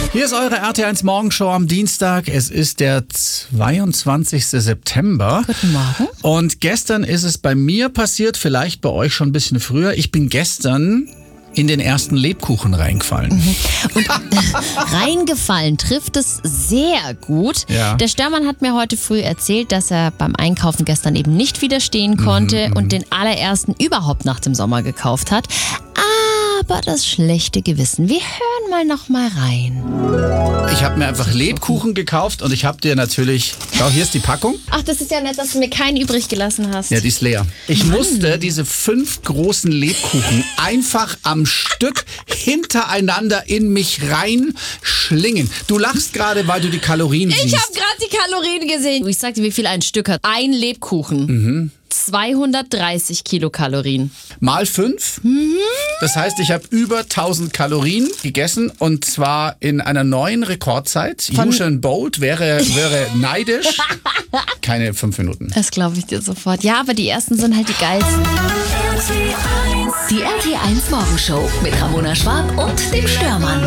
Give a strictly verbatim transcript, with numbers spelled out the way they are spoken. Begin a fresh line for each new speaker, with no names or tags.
Hier ist eure R T eins Morgenshow am Dienstag. Es ist der zweiundzwanzigster September.
Guten Morgen.
Und gestern ist es bei mir passiert, vielleicht bei euch schon ein bisschen früher. Ich bin gestern in den ersten Lebkuchen reingefallen.
Mhm. Und äh, reingefallen trifft es sehr gut.
Ja.
Der Störmann hat mir heute früh erzählt, dass er beim Einkaufen gestern eben nicht widerstehen konnte
Mhm,
und den allerersten überhaupt nach dem Sommer gekauft hat. Aber das schlechte Gewissen. Wir hören mal noch mal rein.
Ich habe mir einfach Lebkuchen gekauft und ich habe dir natürlich... Schau, hier ist die Packung.
Ach, das ist ja nett, dass du mir keinen übrig gelassen hast.
Ja, die ist leer. Ich musste diese fünf großen Lebkuchen einfach am Stück hintereinander in mich reinschlingen. Du lachst gerade, weil du die Kalorien siehst.
Ich habe gerade die Kalorien gesehen. Ich sag dir, wie viel ein Stück hat. Ein Lebkuchen.
Mhm.
zweihundertdreißig Kilokalorien.
Mal fünf. Das heißt, ich habe über tausend Kalorien gegessen und zwar in einer neuen Rekordzeit. Usain Bolt wäre, wäre neidisch. Keine fünf Minuten.
Das glaube ich dir sofort. Ja, aber die ersten sind halt die geilsten.
Die R T eins Morgenshow mit Ramona Schwab und dem Störmann.